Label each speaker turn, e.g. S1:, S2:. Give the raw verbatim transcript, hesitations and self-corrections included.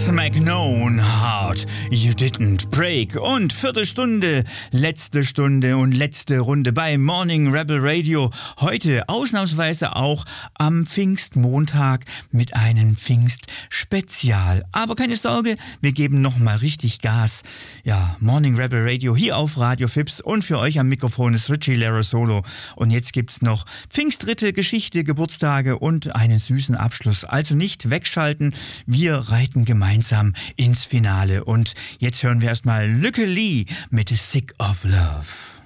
S1: Make known heart you didn't break. Und vierte Stunde, letzte Stunde und letzte Runde bei Morning Rebel Radio. Heute ausnahmsweise auch am Pfingstmontag mit einem Pfingstspezial. Aber keine Sorge, wir geben nochmal richtig Gas. Ja, Morning Rebel Radio hier auf Radio Fips und für euch am Mikrofon ist Richie Larosolo. Und jetzt gibt's noch Pfingstritte, Geschichte, Geburtstage und einen süßen Abschluss. Also nicht wegschalten, wir reiten gemeinsam ins Finale. Und jetzt hören wir erstmal Lücke Lee mit Sick of Love.